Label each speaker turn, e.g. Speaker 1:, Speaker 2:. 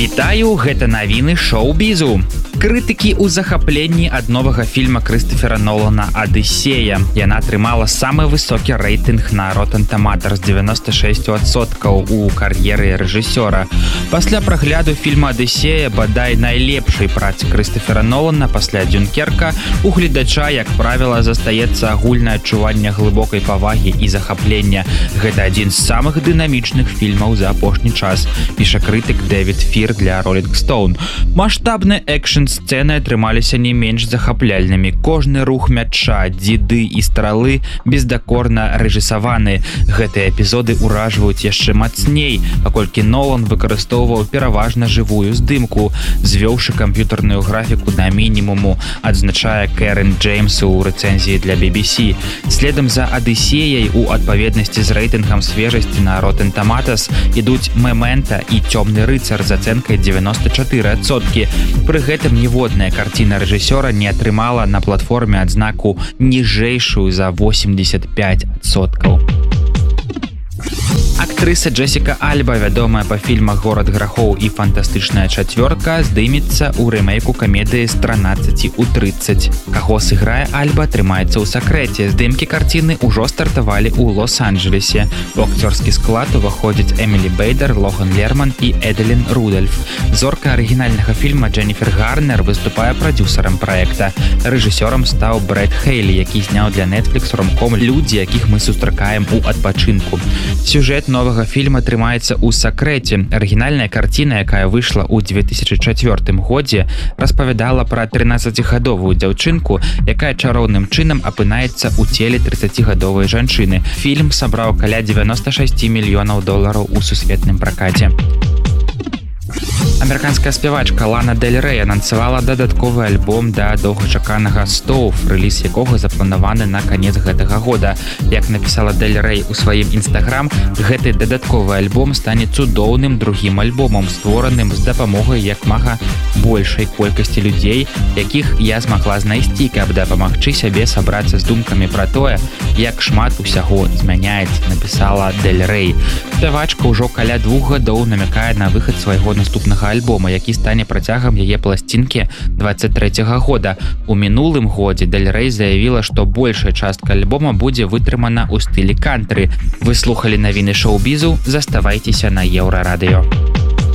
Speaker 1: Вітаю, гэта навіны шоу-бізу. Крытыкі ў захапленні ад новага фільма Крыстафера Нолана «Адысея». Яна атрымала самы высокі рэйтынг на Rotten Tomatoes 96% у кар'еры рэжысёра. Пасля прагляду фільма «Адысея», бадай найлепшай працы Крыстафера Нолана пасля «Дюнкерка», у гледача, як правіла, застаецца агульнае адчуванне глыбокай павагі і захаплення. Гэта адзін з самых дынамічных фільмаў за апошні час, піша крытык Дэвід Фір для Rolling Stone. Маштабныя экшн-сцэны атрымаліся не менш захапляльнымі. Кожны рух мяча, дзіды і стралы бездакорна рэжысаваны. Гэтыя эпізоды ўражваюць яшчэ мацней, паколькі Нолан выкарыстоўваў пераважна жывую здымку, звёўшы камп'ютарную графіку на мінімуму, адзначае Кэрен Джеймс у рэцэнзіі для BBC. Следам за «Адысеяй» у адпаведнасці з рэйтынгам свежасці на Rotten Tomatoes ідуць «Мемента» і «Цёмны рыцар» з ацэнкай 94%. Пры гэтым ніводная карціна рэжысёра не атрымала на платформе адзнаку ніжэйшую за 85%. Актрыса Джесіка Альба, вядомая па фільмах «Горад грахоў» і «Фантастычная чацвёрка», здымецца ў рэмейку камедыі з 13 у 30. Каго сыграе Альба, трымаецца ў сакрэце. Здымкі карціны ўжо стартавалі ў Лос-Анджелесе. У акцёрскі склад уваходзяць Эмілі Бейдер, Логан Лерман і Эделін Рудольф. Зорка арыгінальнага фільма Дженніфер Гарнер выступае прадзюсарам праекта. Рэжысёрам стаў Брэд Хейлі, які зняў для Netflix ромком «Людзі, якіх мы сустракаем у адпачынку». Сюжэт новага фільма трымаецца ў сакрэце. Арыгінальная карціна, якая выйшла ў 2004 годзе, распавядала пра 13-гадовую дзяўчынку, якая чароўным чынам апынаецца ў целе 30-гадовай жанчыны. Фільм сабраў каля $96 мільёнаў у сусветным пракаце. Амерыканская спявачка Лана Дель Рэй анансавала дадатковы альбом да доўгачаканага «Стоуф», рэліз якога запланаваны на канец гэтага года. Як напісала Дель Рэй у сваім інстаграм, гэты дадатковы альбом стане цудоўным другім альбомам, створаным з дапамогай як мага большай колькасці людзей, якіх я змагла знайсці, каб дапамагчы сябе сабрацца з думкамі пра тое, як шмат усяго змяняецца, напісала Дель Рэй. Спявачка ўжо каля 2 гадоў намякае на выхад свайго наступнага альбома, які стане працягам яе пласцінкі 23-го года. У мінулым годзе Дель Рэй заявіла, што большая частка альбома будзе вытрымана ў стылі кантры. Вы слухалі навіны шоу-бізу, заставайцеся на Еўрарадыё.